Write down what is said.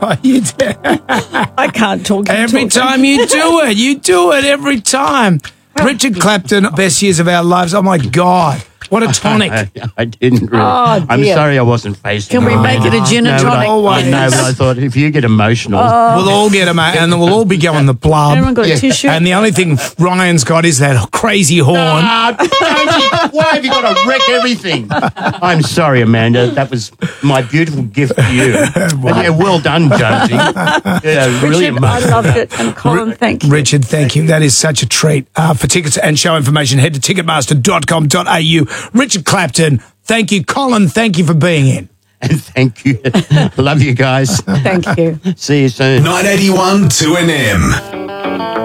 You do. I can't talk. Every time you do it every time. Richard Clapton, best years of our lives. Oh, my God. What a tonic. I didn't really. Oh, I'm dear. sorry I wasn't facing. Can we make it a gin and tonic? Always. But I thought if you get emotional. We'll all get them, and we'll all be going the blub. Everyone got a tissue? And the only thing Ryan's got is that crazy horn. Why have you got to wreck everything? I'm sorry, Amanda. That was my beautiful gift to you. And yeah, well done, Jonesy. Yeah, really Richard, I loved it. And Colin, thank you. Richard, thank you. That is such a treat. For tickets and show information, head to ticketmaster.com.au. Richard Clapton, thank you. Colin, thank you for being in. And thank you. Love you guys. Thank you. See you soon. 981 2NM.